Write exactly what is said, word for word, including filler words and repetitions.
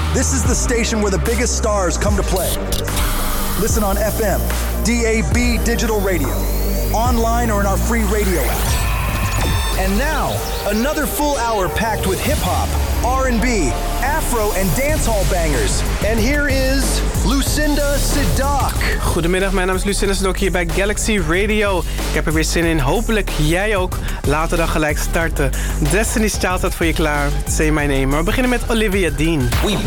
This is the station where the biggest stars come to play. Listen on F M, D A B digital radio, online or in our free radio app. And now, another full hour packed with hip-hop, R and B, Afro en dancehall bangers. And here is Lucinda Sidok. Goedemiddag, mijn naam is Lucinda Sidok hier bij Galaxy Radio. Ik heb er weer zin in, hopelijk jij ook. Laten we dan gelijk starten. Destiny's Child staat voor je klaar. Say my name. Maar we beginnen met Olivia Dean. We